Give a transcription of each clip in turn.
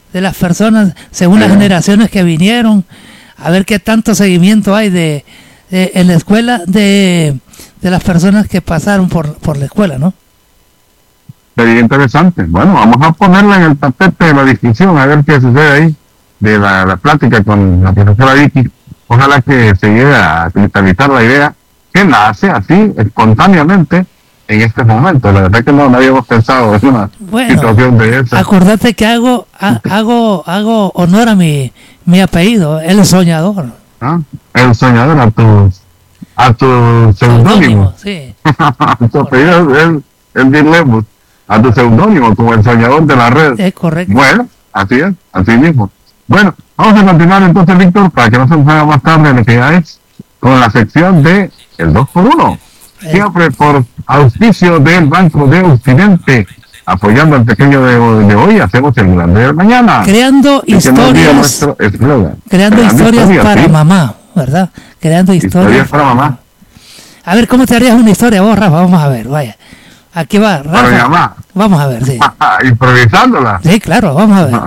de las personas según las generaciones que vinieron, a ver qué tanto seguimiento hay en la escuela de las personas que pasaron por la escuela, ¿no? Sería interesante. Bueno, vamos a ponerla en el tapete de la discusión, a ver qué sucede ahí, de la plática con la profesora Vicky. Ojalá que se llegue a cristalizar la idea que nace así, espontáneamente, en este momento. La verdad que no habíamos pensado en una situación de esa. Acordate que hago honor a mi apellido, el soñador. ¿Ah? El soñador, a tu seudónimo. Sí. Tu apellido es el dilema, a tu seudónimo, como el soñador de la red. Es correcto. Bueno, así es, así mismo. Bueno, vamos a continuar entonces, Víctor, para que no se nos haga más tarde lo que ya es, con la sección de el 2x1. Siempre por auspicio del Banco de Occidente, apoyando al pequeño de hoy, hacemos el grande de mañana. Creando historias. Creando historias para ¿sí? Mamá, ¿verdad? Creando historias para mamá. A ver, ¿cómo te harías una historia vos, Rafa? Vamos a ver, vaya. Aquí va, Rafa. Para mi mamá. Vamos a ver, sí. Improvisándola. Sí, claro, vamos a ver.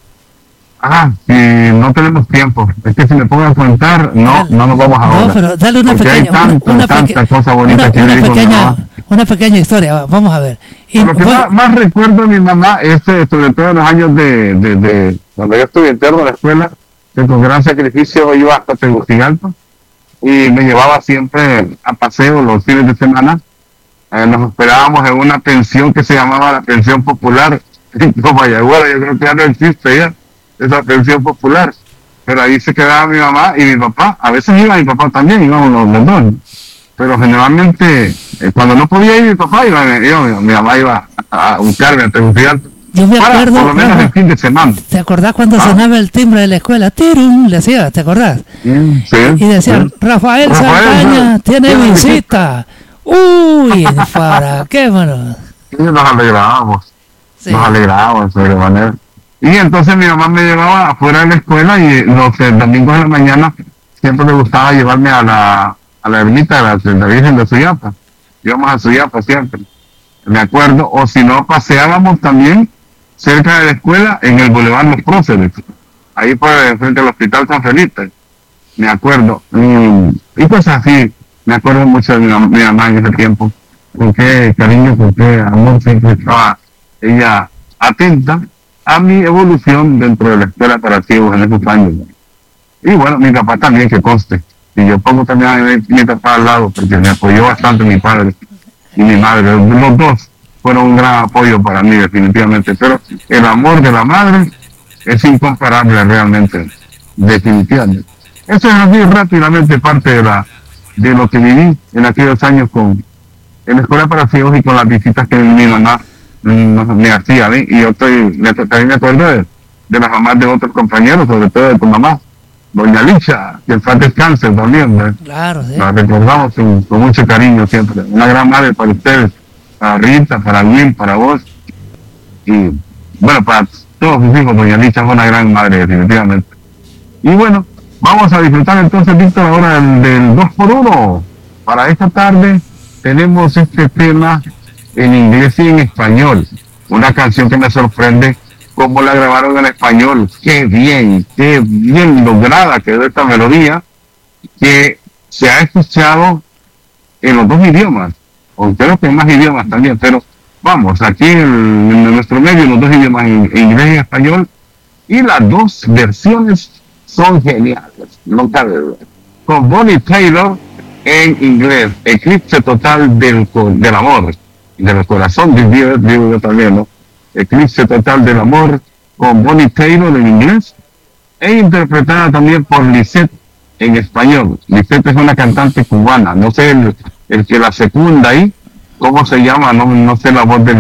Si no tenemos tiempo, es que si me pongo a contar, no nos vamos a ahora. No, pero dale una pequeña, tanta cosa bonita que una pequeña historia, vamos a ver. Y lo que más recuerdo de mi mamá es, sobre todo en los años de cuando yo estuve interno en la escuela, que con gran sacrificio iba hasta Tegucigalpa y me llevaba siempre a paseo los fines de semana. Nos esperábamos en una pensión que se llamaba la Pensión Popular, en Comayagüela. Yo creo que ya no existe ya esa pensión popular, pero ahí se quedaba mi mamá y mi papá. A veces iba mi papá también, íbamos los dos, pero generalmente cuando no podía ir mi papá, mi mamá iba a buscarme a Tegucigalpa. Yo me acuerdo, por lo menos el fin de semana. ¿Te acordás cuando sonaba el timbre de la escuela? ¡Tirum! Le decía, ¿te acordás? Sí. Y decían, Rafael Saldaña tiene visita. ¡Uy! ¿Para qué, mano? Y nos alegrábamos. Sí. Nos alegrábamos sobremanera. Y entonces mi mamá me llevaba afuera de la escuela y los domingos de la mañana siempre me gustaba llevarme a la ermita de la Virgen de Suyapa. Íbamos a Suyapa siempre, me acuerdo. O si no, paseábamos también cerca de la escuela en el Boulevard Los Próceres, ahí por frente al Hospital San Felipe, me acuerdo. Y pues así, me acuerdo mucho de mi mamá en ese tiempo, con qué cariño, con qué amor siempre estaba ella atenta a mi evolución dentro de la escuela para ciegos en esos años. Y bueno, mi papá también, que conste. Y yo pongo también a mi papá al lado, porque me apoyó bastante mi padre y mi madre. Los dos fueron un gran apoyo para mí, definitivamente. Pero el amor de la madre es incomparable realmente, definitivamente. Eso es así rápidamente parte de lo que viví en aquellos años en la escuela para ciegos y con las visitas que mi mamá me hacía, ¿sí? Y yo también me acuerdo de las mamás de otros compañeros, sobre todo de tu mamá, doña Licha, que en paz descanse también, ¿no? Claro, sí. La recordamos con mucho cariño siempre. Una gran madre para ustedes, para Rita, para Will, para vos, y bueno, para todos sus hijos. Doña Licha fue una gran madre, definitivamente. Y bueno, vamos a disfrutar entonces, Víctor, ahora del 2x1. Para esta tarde tenemos este tema en inglés y en español. Una canción que me sorprende cómo la grabaron en español. Qué bien lograda quedó esta melodía, que se ha escuchado en los dos idiomas, o creo que en más idiomas también, pero vamos, aquí en nuestro medio, en los dos idiomas, en inglés y español, y las dos versiones son geniales, no cabe duda. Con Bonnie Taylor en inglés, Eclipse Total del Amor, del corazón, digo yo también, ¿no? Eclipse Total del Amor, con Bonnie Taylor en inglés, e interpretada también por Lisette en español. Lisette es una cantante cubana, no sé el que la secunda ahí, ¿cómo se llama? No sé la voz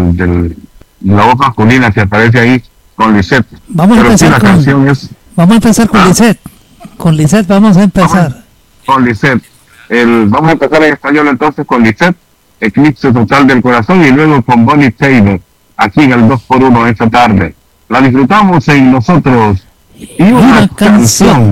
la voz masculina que aparece ahí con Lisette. Vamos a empezar con Lisette. Con Lisette vamos a empezar. Con Lisette. Vamos a empezar en español entonces con Lisette, Eclipse Total del Corazón, y luego con Bonnie Taylor, aquí en el 2x1 esta tarde. La disfrutamos en Nosotros y una canción.